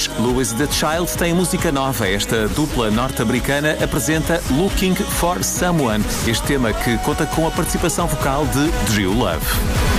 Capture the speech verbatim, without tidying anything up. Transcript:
Os Louis the Child têm música nova. Esta dupla norte-americana apresenta Looking for Someone, este tema que conta com a participação vocal de Drew Love.